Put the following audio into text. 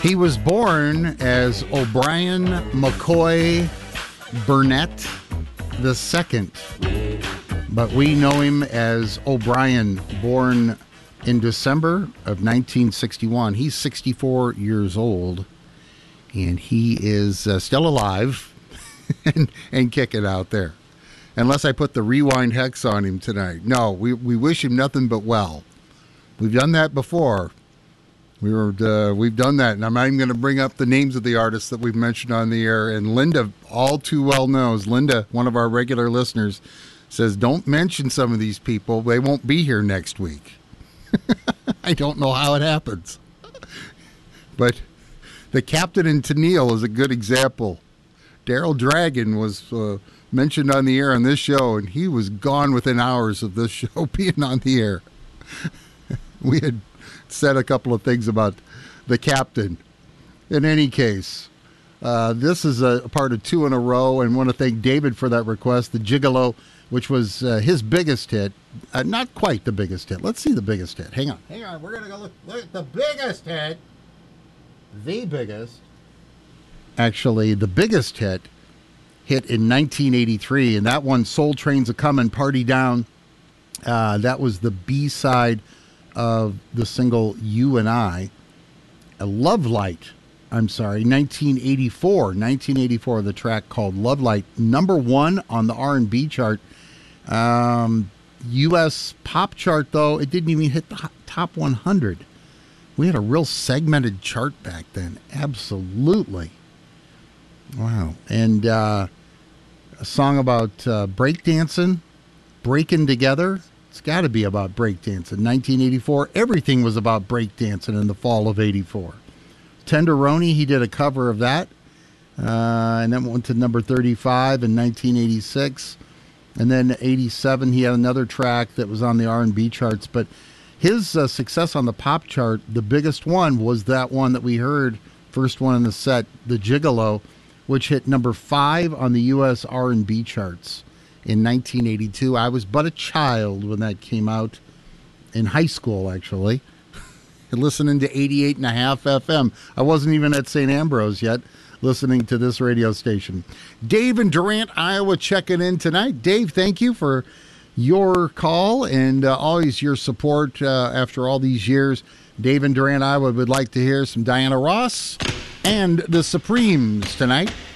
He was born as O'Brien McCoy Burnett II, but we know him as O'Brien, born in December of 1961. He's 64 years old, and he is still alive and kicking out there. Unless I put the rewind hex on him tonight. No, we wish him nothing but well. We've done that before. We've done that, and I'm not even going to bring up the names of the artists that we've mentioned on the air. And Linda, all too well knows, Linda, one of our regular listeners, says, don't mention some of these people. They won't be here next week. I don't know how it happens. But the Captain in Tennille is a good example. Daryl Dragon was mentioned on the air on this show, and he was gone within hours of this show being on the air. We had said a couple of things about the Captain. In any case, this is a part of two in a row, and want to thank David for that request. The Gigolo, which was his biggest hit. Not quite the biggest hit. Let's see the biggest hit. Hang on. We're going to go look at the biggest hit. The biggest. Actually, the biggest hit in 1983, and that one, Soul Train's A-Comin', Party Down. That was the B-side of the single You and I. Love Light, 1984, the track called Love Light, #1 on the R&B chart. U.S. pop chart, though, it didn't even hit the top 100. We had a real segmented chart back then. Absolutely. Wow. And a song about breakdancing, breaking together. It's got to be about breakdancing. 1984, everything was about breakdancing in the fall of 84. Tenderoni, he did a cover of that. And that went to number 35 in 1986. And then 87, he had another track that was on the R&B charts. But his success on the pop chart, the biggest one, was that one that we heard, first one in the set, The Gigolo, which hit number 5 on the U.S. R&B charts in 1982. I was but a child when that came out, in high school, actually, listening to 88.5 FM. I wasn't even at St. Ambrose yet, listening to this radio station. Dave in Durant, Iowa, checking in tonight. Dave, thank you for your call and always your support after all these years. Dave in Durant, Iowa, would like to hear some Diana Ross and the Supremes tonight